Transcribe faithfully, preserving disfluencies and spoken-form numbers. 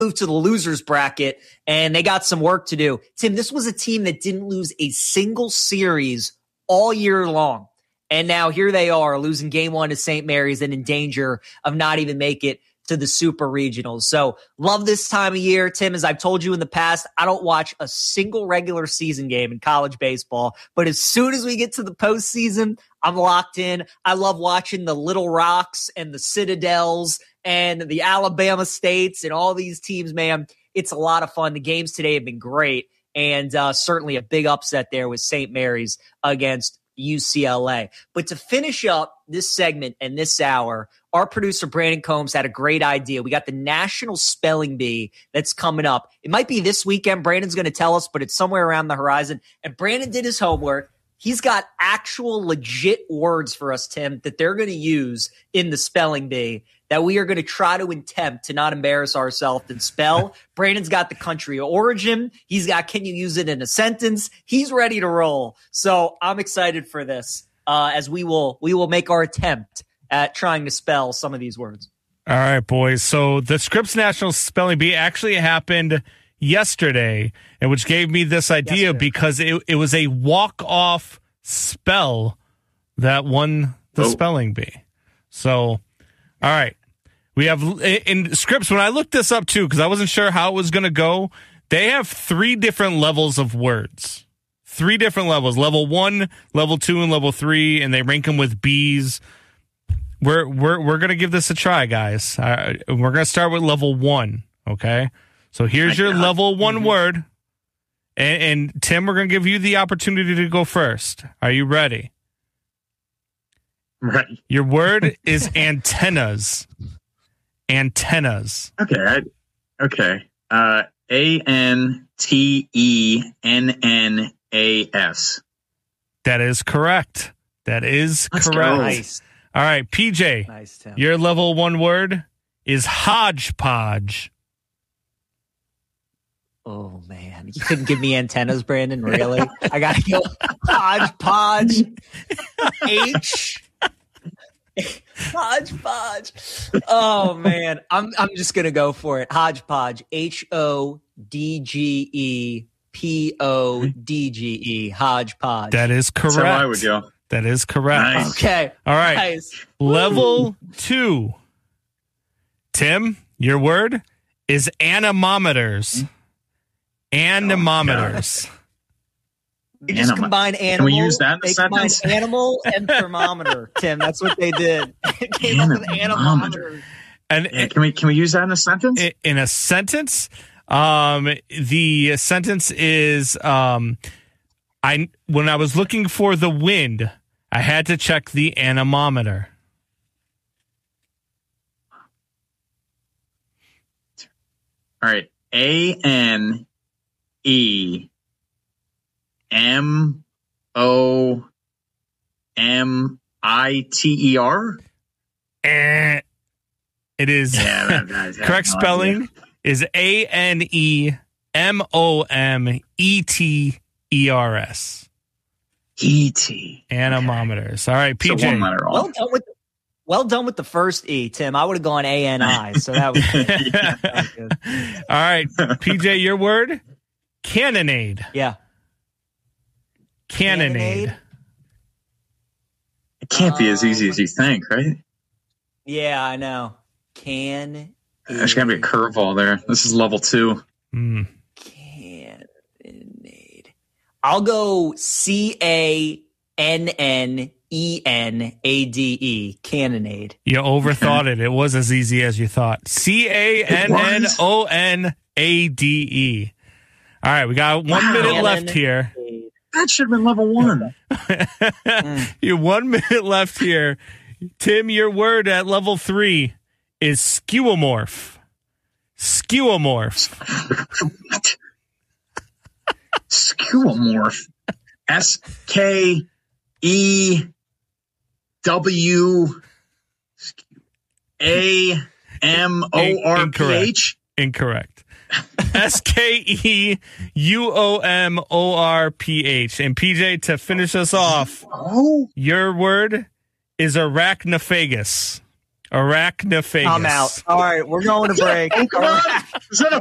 moved to the losers bracket, and they got some work to do. Tim, this was a team that didn't lose a single series all year long. And now here they are losing game one to Saint Mary's and in danger of not even make it to the Super Regionals. So love this time of year, Tim. As I've told you in the past, I don't watch a single regular season game in college baseball. But as soon as we get to the postseason, I'm locked in. I love watching the Little Rocks and the Citadels and the Alabama States and all these teams, man. It's a lot of fun. The games today have been great. And uh, certainly a big upset there with Saint Mary's against U C L A. But to finish up this segment and this hour, our producer Brandon Combs had a great idea. We got the National Spelling Bee that's coming up. It might be this weekend. Brandon's going to tell us, but it's somewhere around the horizon. And Brandon did his homework. He's got actual legit words for us, Tim, that they're going to use in the spelling bee that we are going to try to attempt to not embarrass ourselves and spell. Brandon's got the country of origin. He's got, can you use it in a sentence? He's ready to roll. So I'm excited for this uh, as we will we will make our attempt at trying to spell some of these words. All right, boys. So the Scripps National Spelling Bee actually happened yesterday, and which gave me this idea yesterday. because it, it was a walk-off spell that won the oh. spelling bee. So, all right. We have in Scripps, when I looked this up too, because I wasn't sure how it was going to go, they have three different levels of words. Three different levels. Level one, level two, and level three, and they rank them with B's. We're we're we're gonna give this a try, guys. Uh, we're gonna start with level one. Okay, so here's your level one mm-hmm. word, and, and Tim, we're gonna give you the opportunity to go first. Are you ready? Right. Your word is antennas. Antennas. Okay. I, okay. Uh, A N T E N N A S. That is correct. That is Let's correct. Nice. All right, P J, nice, Tim. Your level one word is hodgepodge. Oh, man. You couldn't give me antennas, Brandon? Really? I got to go hodgepodge. H. Hodgepodge. Oh, man. I'm I'm just going to go for it. Hodgepodge. H O D G E P O D G E. Hodgepodge. That is correct. That's how I would go. That is correct. Nice. Okay. All right. Nice. Level two. Tim, your word is anemometers. Anemometers. Oh, you just Anima. combine animal. Can we use that in a they sentence? combined animal and thermometer, Tim. That's what they did. It came up with anemometers. And yeah, can we can we use that in a sentence? In a sentence, um, the sentence is um, I when I was looking for the wind, I had to check the anemometer. All right. A N E M O M I T E R? Eh. It is. Yeah, that, that, that, correct no spelling idea. is A N E M O M E T E R S. E T. Anemometers. All right, P J. So one letter off. Well done with well done with the first E, Tim. I would have gone A N I, so that was, that was good. All right, P J, your word? Cannonade. Yeah. Cannonade. Cannonade. It can't be as easy as you think, right? Yeah, I know. Can. There's got to be a curveball there. This is level two. Mm. Cannonade. I'll go C A N N E N A D E. Cannonade. You overthought it. It was as easy as you thought. C A N N O N A D E. All right, we got one wow. minute left here. That should have been level one. mm. You have one minute left here. Tim, your word at level three is skeuomorph. Skeuomorph. What? Skeuomorph. S K E W A M O R P H? Incorrect. S K E U O M O R P H. And P J, to finish us off, oh. your word is arachnophagus. Arachnophagus. I'm out. All right, we're going to break. Oh, come on. Is that a